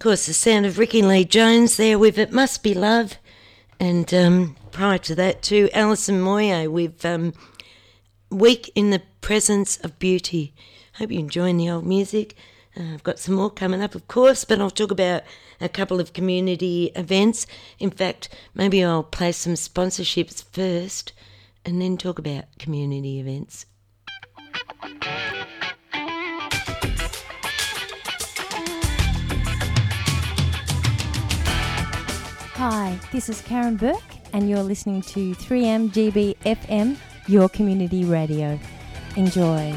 course, the sound of Ricky Lee Jones there with It Must Be Love. And prior to that, too, Alison Moyer with Week in the Presence of Beauty. Hope you're enjoying the old music. I've got some more coming up, of course, but I'll talk about a couple of community events. In fact, maybe I'll play some sponsorships first and then talk about community events. Hi, this is Karen Burke and you're listening to 3MGB FM, your community radio. Enjoy.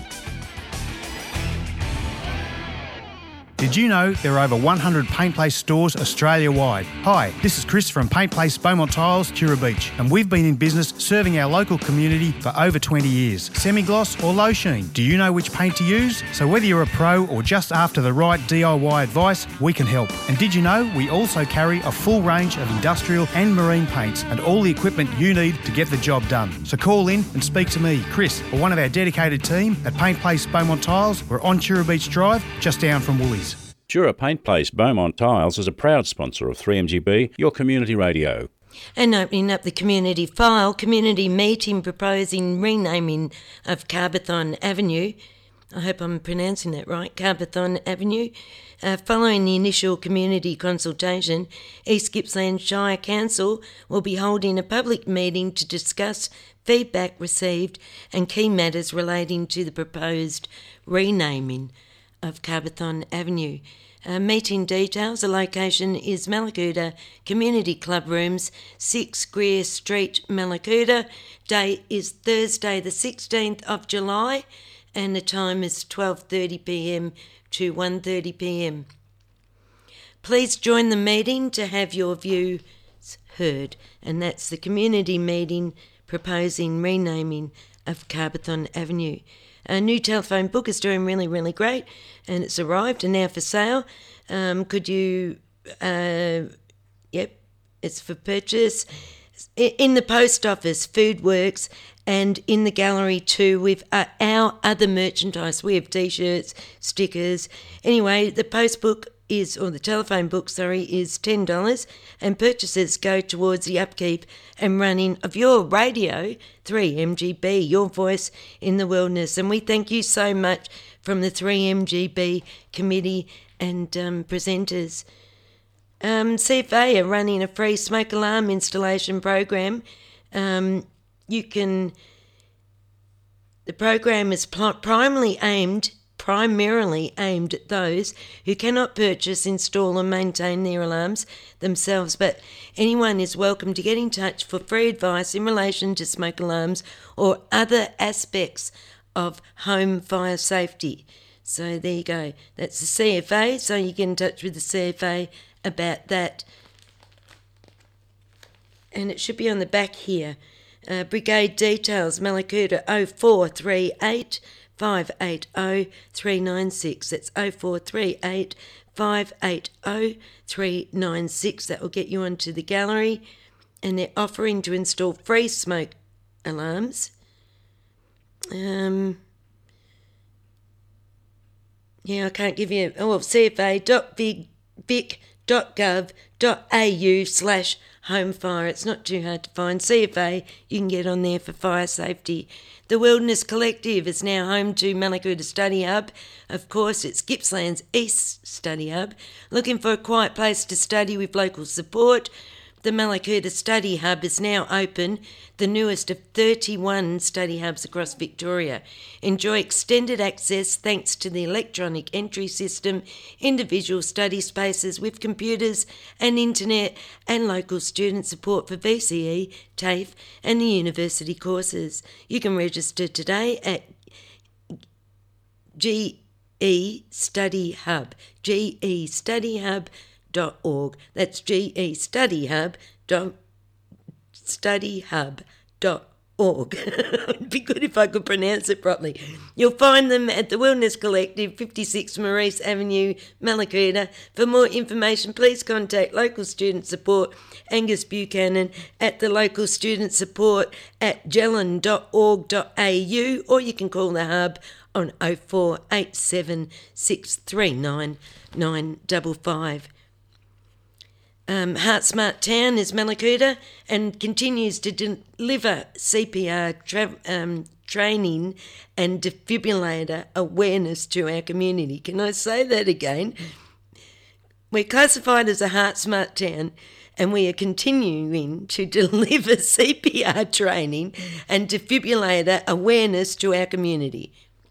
Did you know there are over 100 Paint Place stores Australia-wide? Hi, this is Chris from Paint Place Beaumont Tiles, Kira Beach, and we've been in business serving our local community for over 20 years. Semi-gloss or low sheen, do you know which paint to use? So whether you're a pro or just after the right DIY advice, we can help. And did you know we also carry a full range of industrial and marine paints and all the equipment you need to get the job done. So call in and speak to me, Chris, or one of our dedicated team at Paint Place Beaumont Tiles. We're on Kira Beach Drive, just down from Woolies. Jura Paint Place Beaumont Tiles is a proud sponsor of 3MGB, your community radio. And opening up the community file, community meeting proposing renaming of Carbathon Avenue. I hope I'm pronouncing that right, Carbathon Avenue. Following the initial community consultation, East Gippsland Shire Council will be holding a public meeting to discuss feedback received and key matters relating to the proposed renaming of Carbathon Avenue. Meeting details, the location is Mallacoota Community Club Rooms, 6 Greer Street, Mallacoota. Date is Thursday the 16th of July and the time is 12:30pm to 1:30pm. Please join the meeting to have your views heard, and that's the community meeting proposing renaming of Carbathon Avenue. A new telephone book is doing really, really great, and it's arrived and now for sale. Could you, it's for purchase. In the post office, Foodworks, and in the gallery too with our other merchandise. We have T-shirts, stickers. Anyway, the the telephone book, is $10, and purchases go towards the upkeep and running of your radio, 3MGB, your voice in the wilderness. And we thank you so much from the 3MGB committee and presenters. CFA are running a free smoke alarm installation program. The program is primarily aimed at those who cannot purchase, install or maintain their alarms themselves, but anyone is welcome to get in touch for free advice in relation to smoke alarms or other aspects of home fire safety. So there you go. That's the CFA, so you get in touch with the CFA about that. And it should be on the back here. Brigade details, Mallacoota 0438 580 396. That's 0438 580 396. That will get you onto the gallery, and they're offering to install free smoke alarms. I can't give you. cfa.vic.gov.au/homefire. It's not too hard to find. CFA, you can get on there for fire safety. The Wilderness Collective is now home to Mallacoota Study Hub. Of course, it's Gippsland's East Study Hub. Looking for a quiet place to study with local support? The Mallacoota Study Hub is now open, the newest of 31 study hubs across Victoria. Enjoy extended access thanks to the electronic entry system, individual study spaces with computers and internet, and local student support for VCE, TAFE and the university courses. You can register today at GE Study Hub, gestudyhub.org. That's gestudyhub.org. It'd be good if I could pronounce it properly. You'll find them at the Wilderness Collective, 56 Maurice Avenue, Mallacoota. For more information, please contact local student support Angus Buchanan at the local student support at gellan.org.au, or you can call the hub on 0487 639 955. Heart Smart Town is Mallacoota and continues to deliver CPR training and defibrillator awareness to our community. Can I say that again? We're classified as a Heart Smart Town and we are continuing to deliver CPR training and defibrillator awareness to our community.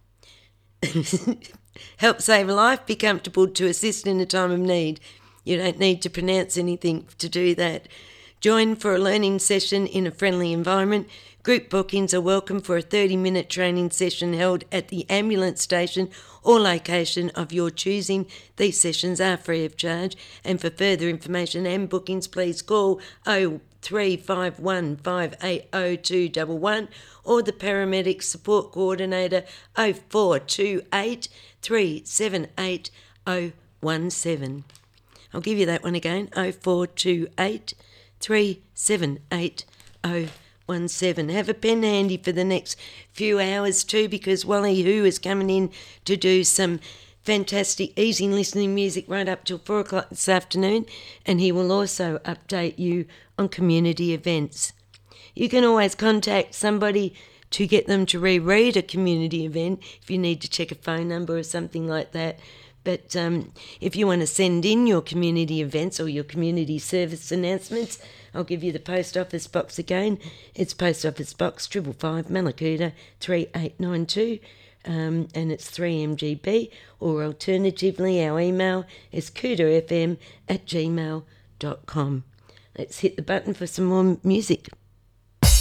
Help save a life, be comfortable to assist in a time of need. You don't need to pronounce anything to do that. Join for a learning session in a friendly environment. Group bookings are welcome for a 30-minute training session held at the ambulance station or location of your choosing. These sessions are free of charge, and for further information and bookings, please call 0351 580 211 or the Paramedic Support Coordinator 0428 378 017. I'll give you that one again, 0428 378 017. Have a pen handy for the next few hours too, because Wally Who is coming in to do some fantastic easy listening music right up till 4 o'clock this afternoon, and he will also update you on community events. You can always contact somebody to get them to reread a community event if you need to check a phone number or something like that. But if you want to send in your community events or your community service announcements, I'll give you the post office box again. It's Post Office Box 555 Mallacoota 3892, and it's 3MGB. Or alternatively, our email is cootafm@gmail.com. Let's hit the button for some more music.